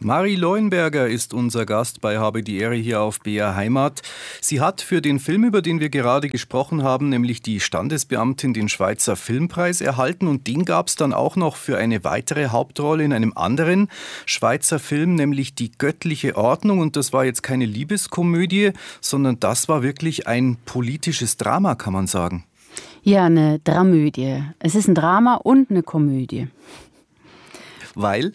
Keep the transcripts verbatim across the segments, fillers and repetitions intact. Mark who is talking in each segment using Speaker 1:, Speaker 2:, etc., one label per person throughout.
Speaker 1: Mari Leuenberger ist unser Gast bei Habe die Ehre hier auf B R Heimat. Sie hat für den Film, über den wir gerade gesprochen haben, nämlich die Standesbeamtin, den Schweizer Filmpreis erhalten. Und den gab es dann auch noch für eine weitere Hauptrolle in einem anderen Schweizer Film, nämlich Die göttliche Ordnung. Und das war jetzt keine Liebeskomödie, sondern das war wirklich ein politisches Drama, kann man sagen.
Speaker 2: Ja, eine Dramödie. Es ist ein Drama und eine Komödie.
Speaker 1: Weil?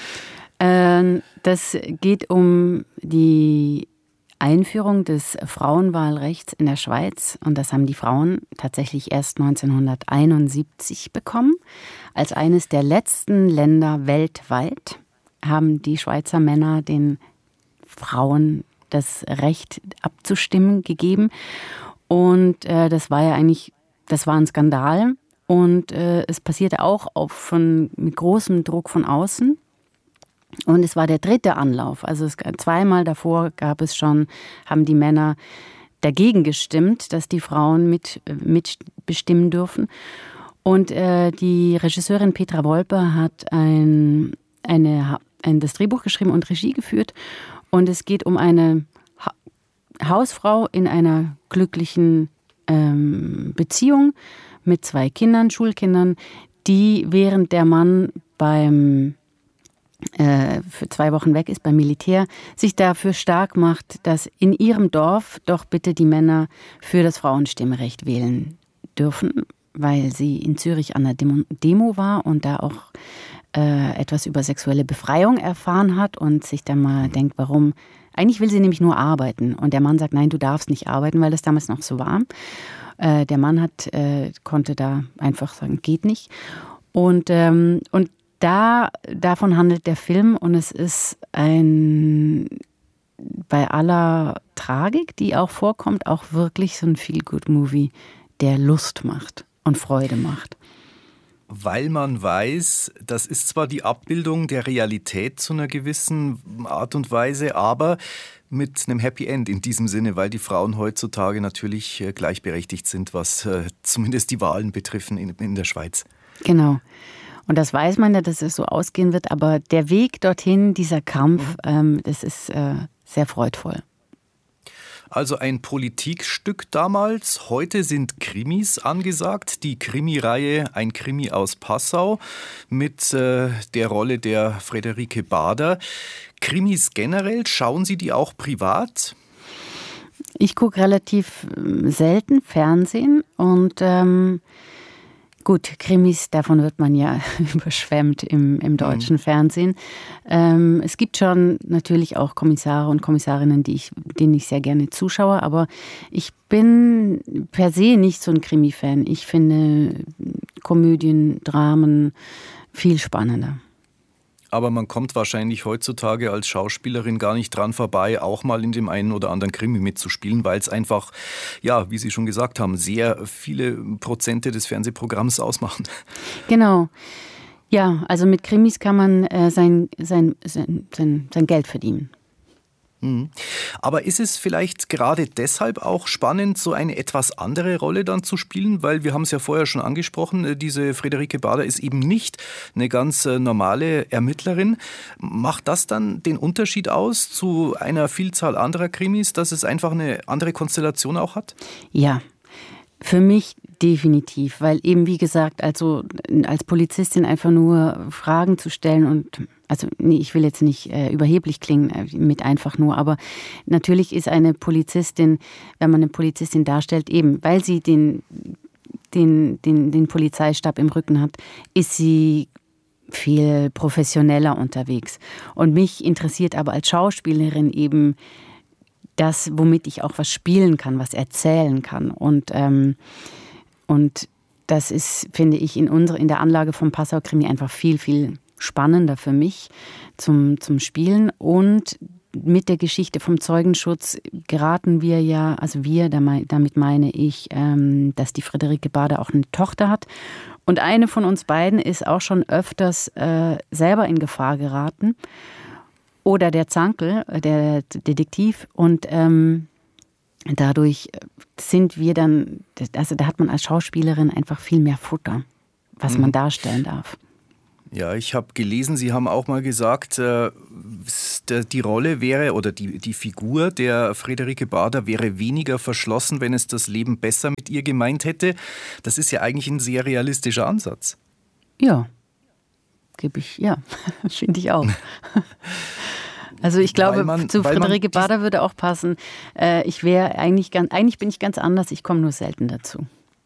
Speaker 2: Das geht um die Einführung des Frauenwahlrechts in der Schweiz. Und das haben die Frauen tatsächlich erst neunzehnhunderteinundsiebzig bekommen. Als eines der letzten Länder weltweit haben die Schweizer Männer den Frauen das Recht abzustimmen gegeben. Und äh, das war ja eigentlich, das war ein Skandal. Und äh, es passierte auch auf von, mit großem Druck von außen. Und es war der dritte Anlauf. Also es, zweimal davor gab es schon, haben die Männer dagegen gestimmt, dass die Frauen mit, mitbestimmen dürfen. Und äh, die Regisseurin Petra Wolpe hat ein, eine, ein, das Drehbuch geschrieben und Regie geführt. Und es geht um eine ha- Hausfrau in einer glücklichen ähm, Beziehung mit zwei Kindern, Schulkindern, die während der Mann beim für zwei Wochen weg ist beim Militär, sich dafür stark macht, dass in ihrem Dorf doch bitte die Männer für das Frauenstimmrecht wählen dürfen, weil sie in Zürich an der Demo, Demo war und da auch äh, etwas über sexuelle Befreiung erfahren hat und sich dann mal denkt, warum, eigentlich will sie nämlich nur arbeiten und der Mann sagt, nein, du darfst nicht arbeiten, weil das damals noch so war. Äh, der Mann hat, äh, konnte da einfach sagen, geht nicht. Und, ähm, und Da, davon handelt der Film und es ist ein, bei aller Tragik, die auch vorkommt, auch wirklich so ein Feel-Good-Movie, der Lust macht und Freude macht.
Speaker 1: Weil man weiß, das ist zwar die Abbildung der Realität zu einer gewissen Art und Weise, aber mit einem Happy End in diesem Sinne, weil die Frauen heutzutage natürlich gleichberechtigt sind, was äh, zumindest die Wahlen betreffen in, in der Schweiz.
Speaker 2: Genau. Und das weiß man ja, dass es so ausgehen wird, aber der Weg dorthin, dieser Kampf, ähm, das ist äh, sehr freudvoll.
Speaker 1: Also ein Politikstück damals. Heute sind Krimis angesagt. Die Krimireihe Ein Krimi aus Passau mit äh, der Rolle der Friederike Bader. Krimis generell, schauen Sie die auch privat?
Speaker 2: Ich gucke relativ selten Fernsehen und ähm, gut, Krimis, davon wird man ja überschwemmt im, im deutschen mhm. Fernsehen. Ähm, es gibt schon natürlich auch Kommissare und Kommissarinnen, die ich, denen ich sehr gerne zuschaue, aber ich bin per se nicht so ein Krimi-Fan. Ich finde Komödien, Dramen viel spannender.
Speaker 1: Aber man kommt wahrscheinlich heutzutage als Schauspielerin gar nicht dran vorbei, auch mal in dem einen oder anderen Krimi mitzuspielen, weil es einfach, ja, wie Sie schon gesagt haben, sehr viele Prozente des Fernsehprogramms ausmachen.
Speaker 2: Genau. Ja, also mit Krimis kann man äh, sein, sein, sein, sein, sein Geld verdienen.
Speaker 1: Aber ist es vielleicht gerade deshalb auch spannend, so eine etwas andere Rolle dann zu spielen? Weil wir haben es ja vorher schon angesprochen, diese Friederike Bader ist eben nicht eine ganz normale Ermittlerin. Macht das dann den Unterschied aus zu einer Vielzahl anderer Krimis, dass es einfach eine andere Konstellation auch hat?
Speaker 2: Ja, für mich definitiv, weil eben wie gesagt, also als Polizistin einfach nur Fragen zu stellen und also nee, ich will jetzt nicht äh, überheblich klingen äh, mit einfach nur, aber natürlich ist eine Polizistin, wenn man eine Polizistin darstellt, eben weil sie den, den, den, den Polizeistab im Rücken hat, ist sie viel professioneller unterwegs. Und mich interessiert aber als Schauspielerin eben das, womit ich auch was spielen kann, was erzählen kann. Und, ähm, und das ist, finde ich, in, unsere, in der Anlage vom Passau-Krimi einfach viel, viel spannender für mich zum, zum Spielen. Und mit der Geschichte vom Zeugenschutz geraten wir ja, also wir, damit meine ich, ähm, dass die Friederike Bader auch eine Tochter hat. Und eine von uns beiden ist auch schon öfters äh, selber in Gefahr geraten. Oder der Zankel, der Detektiv. Und ähm, dadurch sind wir dann, also da hat man als Schauspielerin einfach viel mehr Futter, was man darstellen darf.
Speaker 1: Ja, ich habe gelesen, Sie haben auch mal gesagt, die Rolle wäre oder die, die Figur der Friederike Baader wäre weniger verschlossen, wenn es das Leben besser mit ihr gemeint hätte. Das ist ja eigentlich ein sehr realistischer Ansatz.
Speaker 2: Ja, gebe ich, ja, finde ich auch. Also ich glaube, man, zu Friederike Baader würde auch passen. Äh, ich wäre eigentlich ganz, eigentlich bin ich ganz anders, ich komme nur selten dazu.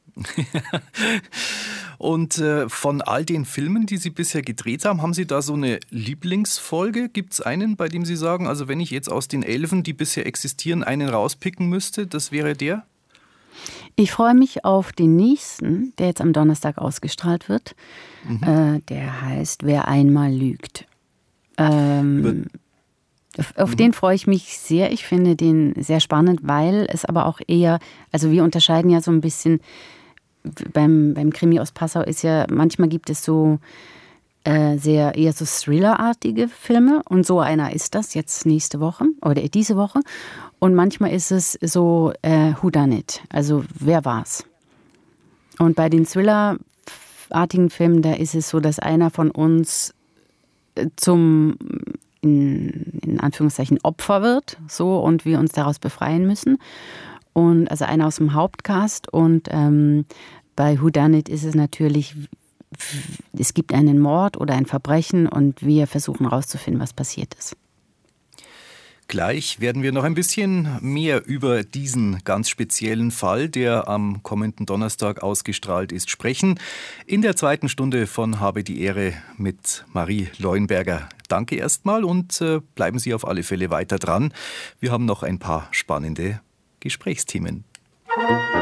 Speaker 1: Und äh, von all den Filmen, die Sie bisher gedreht haben, haben Sie da so eine Lieblingsfolge? Gibt es einen, bei dem Sie sagen, also wenn ich jetzt aus den Elfen, die bisher existieren, einen rauspicken müsste, das wäre der?
Speaker 2: Ich freue mich auf den nächsten, der jetzt am Donnerstag ausgestrahlt wird. Mhm. Äh, der heißt Wer einmal lügt. Ähm, auf auf mhm. den freue ich mich sehr. Ich finde den sehr spannend, weil es aber auch eher, also wir unterscheiden ja so ein bisschen, beim, beim Krimi aus Passau ist ja, manchmal gibt es so äh, sehr eher so Thriller-artige Filme und so einer ist das jetzt nächste Woche oder diese Woche. Und manchmal ist es so äh, Whodunit, also wer war's? Und bei den Thriller-artigen Filmen, da ist es so, dass einer von uns zum, in, in Anführungszeichen, Opfer wird, so, und wir uns daraus befreien müssen. Und also einer aus dem Hauptcast. Und ähm, bei Whodunit ist es natürlich, es gibt einen Mord oder ein Verbrechen und wir versuchen herauszufinden, was passiert ist.
Speaker 1: Gleich werden wir noch ein bisschen mehr über diesen ganz speziellen Fall, der am kommenden Donnerstag ausgestrahlt ist, sprechen. In der zweiten Stunde von Habe die Ehre mit Marie Leuenberger. Danke erstmal und äh, bleiben Sie auf alle Fälle weiter dran. Wir haben noch ein paar spannende Gesprächsthemen.